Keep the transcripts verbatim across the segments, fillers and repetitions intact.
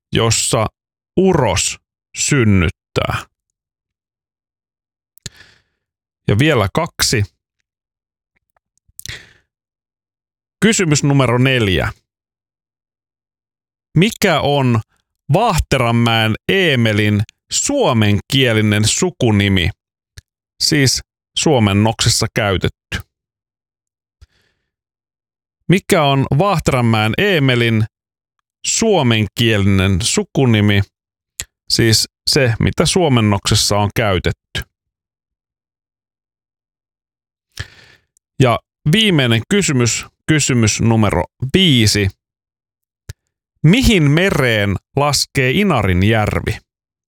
jossa uros synnyttää? Ja vielä kaksi. Kysymys numero neljä. Mikä on Vaahteranmäen Eemelin suomenkielinen sukunimi, siis suomennoksessa käytetty? Mikä on Vaahteranmäen Eemelin suomenkielinen sukunimi, siis se, mitä suomennoksessa on käytetty? Ja viimeinen kysymys, kysymys numero viisi. Mihin mereen laskee Inarinjärvi?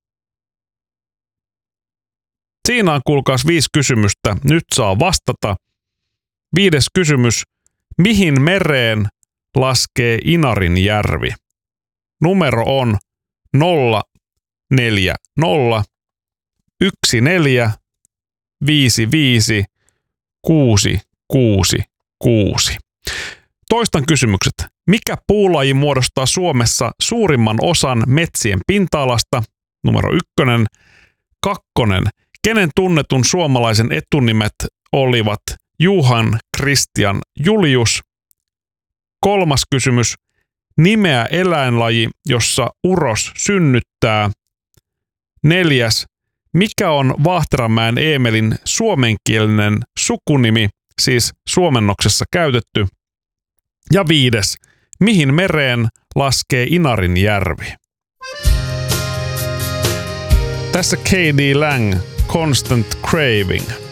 Siinä on kuulkaas viisi kysymystä. Nyt saa vastata. Viides kysymys. Mihin mereen laskee Inarinjärvi? Numero on nolla neljä nolla yksi neljä viisi viisi kuusi kuusi kuusi. Toistan kysymykset. Mikä puulaji muodostaa Suomessa suurimman osan metsien pinta-alasta? Numero ykkönen. Kakkonen. Kenen tunnetun suomalaisen etunimet olivat Johan Christian Julius? Kolmas kysymys. Nimeä eläinlaji, jossa uros synnyttää. Neljäs. Mikä on Vaahteranmäen Eemelin suomenkielinen sukunimi, siis suomennoksessa käytetty? Ja viides. Mihin mereen laskee Inarinjärvi? Tässä K D Lang, Constant Craving.